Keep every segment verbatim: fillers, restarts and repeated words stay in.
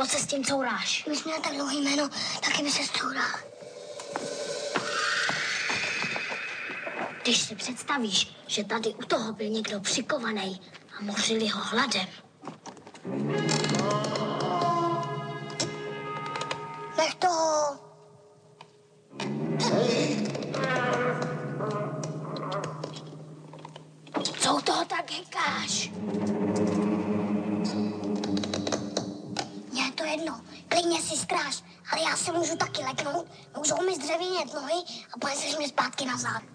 Moc se s tím couráš. Když měl tak dlouhý jméno, taky by se zcoural. Když si představíš, že tady u toho byl někdo přikovaný a mořili ho hladem. Nech toho. Co u toho tak hekáš? Mně je to jedno, klidně si stráž, ale já se můžu taky leknout, můžou mi zdřevěnět nohy a poneseš mě zpátky na zád.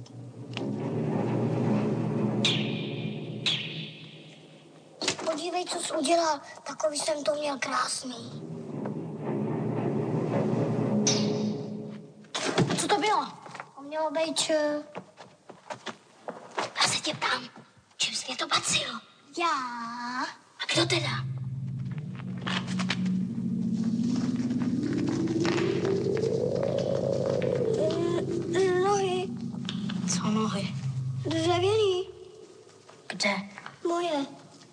Podívej, co jsi udělal, takový jsem to měl krásný. Co to bylo? To mělo být č... Já se tě ptám, čím jsi mě to bacil? Já... A kdo teda? N- nohy. Co nohy? Dřevěný. Kde? Moje.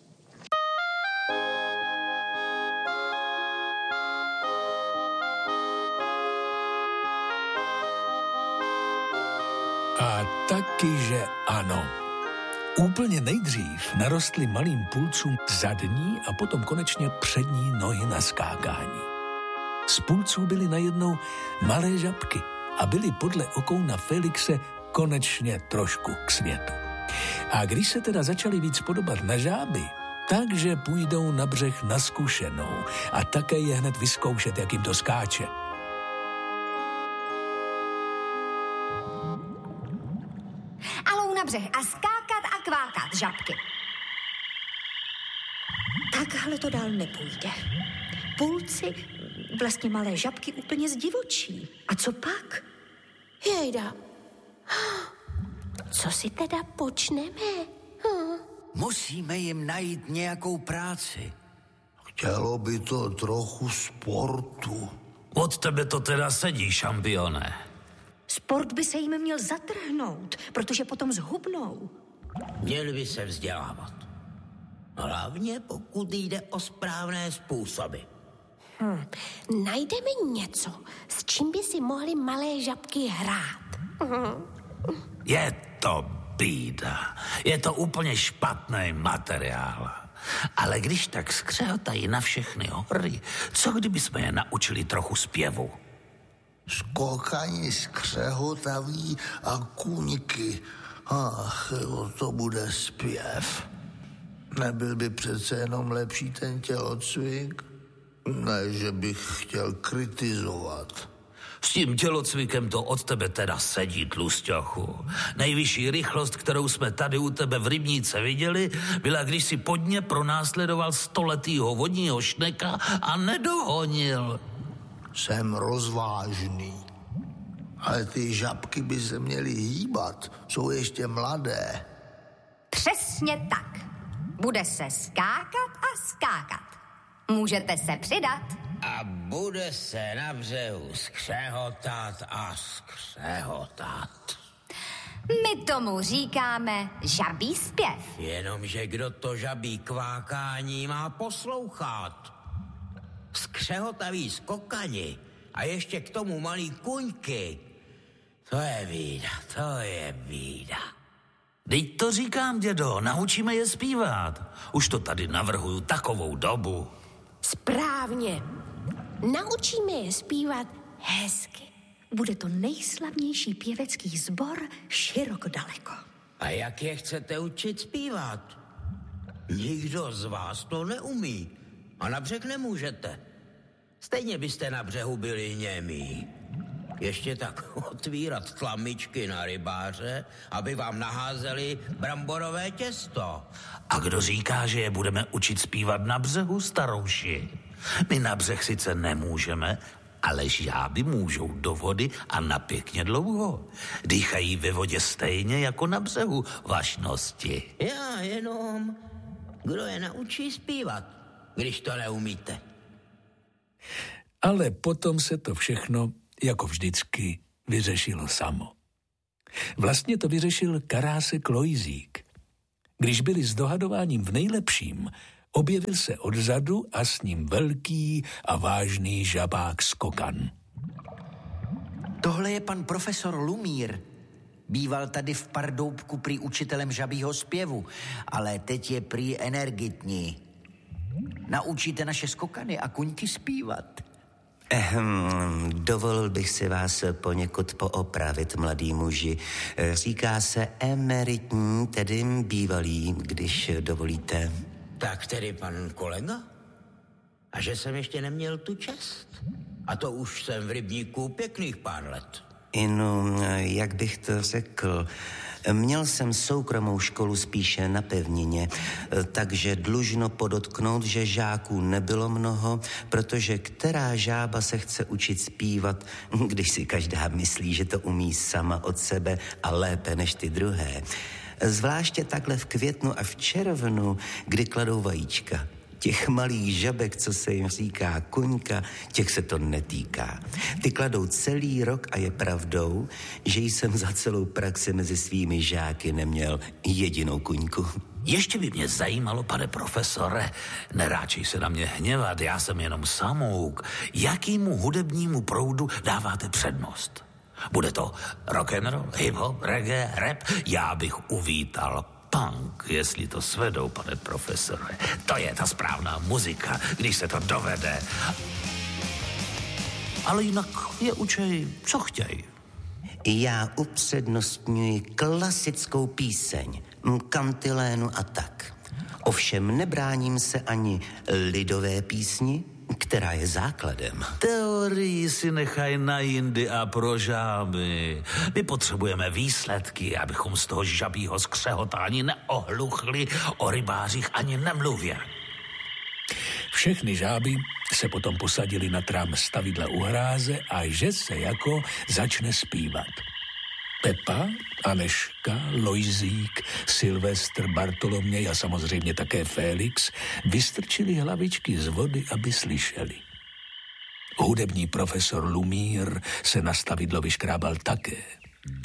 A taky, že ano. Úplně nejdřív narostly malým pulcům zadní a potom konečně přední nohy na skákání. Z pulců byly najednou malé žabky a byly podle okouna Felixe konečně trošku k světu. A když se teda začaly víc podobat na žáby, takže půjdou na břeh na zkušenou a také je hned vyzkoušet, jak jim to skáče. Alou na břeh a skákat a kvákat, žabky. Takhle to dál nepůjde. Pulci, vlastně malé žabky, úplně zdivočí. A co pak? Jejda, co si teda počneme? Hm. Musíme jim najít nějakou práci. Chtělo by to trochu sportu. Od tebe to teda sedí, šampione. Sport by se jim měl zatrhnout, protože potom zhubnou. Měli by se vzdělávat. Hlavně pokud jde o správné způsoby. Hm. Najdeme něco, s čím by si mohly malé žabky hrát. Hm. Je to bída. Je to úplně špatný materiál. Ale když tak skřehotají na všechny hory, co kdyby jsme je naučili trochu zpěvu? Skokani, skřehotaví a kůňky. Ach, to bude zpěv. Nebyl by přece jenom lepší ten tělocvik? Ne, že bych chtěl kritizovat. S tím tělocvikem to od tebe teda sedí, tlusťochu. Nejvyšší rychlost, kterou jsme tady u tebe v rybníce viděli, byla, když si podně pronásledoval stoletýho vodního šneka a nedohonil. Jsem rozvážný. Ale ty žabky by se měly hýbat. Jsou ještě mladé. Přesně tak. Bude se skákat a skákat. Můžete se přidat. A bude se na břehu skřehotat a skřehotat. My tomu říkáme žabí zpěv. Jenomže kdo to žabí kvákání má poslouchat? Skřehotaví skokani a ještě k tomu malý kuňky. To je bída, to je bída. Teď to říkám, dědo, naučíme je zpívat. Už to tady navrhuju takovou dobu. Správně. Naučíme je zpívat hezky. Bude to nejslavnější pěvecký sbor široko daleko. A jak je chcete učit zpívat? Nikdo z vás to neumí. A na břeh nemůžete. Stejně byste na břehu byli němí. Ještě tak otvírat tlamičky na rybáře, aby vám naházeli bramborové těsto. A kdo říká, že je budeme učit zpívat na břehu, starouši? My na břeh sice nemůžeme, ale žáby můžou do vody a na pěkně dlouho. Dýchají ve vodě stejně jako na břehu, vašnosti. Já jenom, kdo je naučí zpívat, když to neumíte. Ale potom se to všechno, jako vždycky, vyřešilo samo. Vlastně to vyřešil Karásek Lojzík. Když byli s dohadováním v nejlepším, objevil se odzadu a s ním velký a vážný žabák Skokan. Tohle je pan profesor Lumír. Býval tady v Pardoubku prý učitelem žabího zpěvu, ale teď je prý energitní. Naučíte naše skokany a kuňky zpívat? Ehm, dovolil bych si vás poněkud poopravit, mladý muži. Říká se emeritní, tedy bývalý, když dovolíte. Tak tedy pan kolega? A že jsem ještě neměl tu čest? A to už jsem v rybníku pěkných pár let. Inu, jak bych to řekl, měl jsem soukromou školu spíše na pevnině, takže dlužno podotknout, že žáků nebylo mnoho, protože která žába se chce učit zpívat, když si každá myslí, že to umí sama od sebe a lépe než ty druhé. Zvláště takhle v květnu a v červnu, kdy kladou vajíčka. Těch malých žabek, co se jim říká kuňka, těch se to netýká. Ty kladou celý rok a je pravdou, že jsem za celou praxi mezi svými žáky neměl jedinou kuňku. Ještě by mě zajímalo, pane profesore, neráčej se na mě hněvat, já jsem jenom samouk. Jakýmu hudebnímu proudu dáváte přednost? Bude to rock'n'roll, hip-hop, reggae, rap? Já bych uvítal punk, jestli to svedou, pane profesore. To je ta správná muzika, když se to dovede. Ale jinak je učej, co chtěj. Já upřednostňuji klasickou píseň, kantilénu a tak. Ovšem nebráním se ani lidové písni, která je základem. Teorii si nechaj na jindy a pro žáby. My potřebujeme výsledky, abychom z toho žabího skřehotání neohluchli, o rybářích ani nemluvě. Všechny žáby se potom posadili na trám stavidla u hráze a že se jako začne zpívat. Pepa, Aneška, Lojzík, Silvestr, Bartoloměj a samozřejmě také Félix vystrčili hlavičky z vody, aby slyšeli. Hudební profesor Lumír se na stavidlo vyškrábal také.